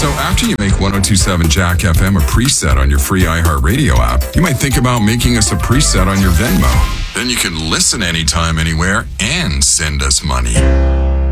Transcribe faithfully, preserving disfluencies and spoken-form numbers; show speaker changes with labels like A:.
A: So after you make one oh two point seven Jack F M a preset on your free iHeartRadio app, you might think about making us a preset on your Venmo. Then you can listen anytime, anywhere, and send us money.